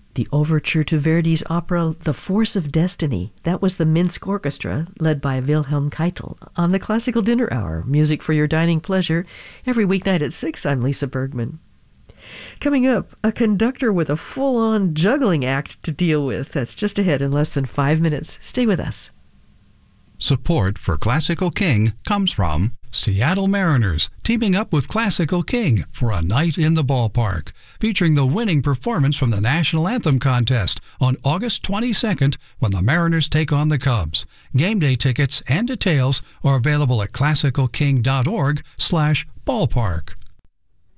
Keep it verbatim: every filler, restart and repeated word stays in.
The overture to Verdi's opera The Force of Destiny. That was the Minsk Orchestra, led by Wilhelm Keitel, on the Classical Dinner Hour. Music for your dining pleasure. Every weeknight at six, I'm Lisa Bergman. Coming up, a conductor with a full-on juggling act to deal with. That's just ahead in less than five minutes. Stay with us. Support for Classical King comes from Seattle Mariners, teaming up with Classical King for a night in the ballpark, featuring the winning performance from the National Anthem contest on August twenty-second when the Mariners take on the Cubs. Game day tickets and details are available at classical king dot org slash ballpark.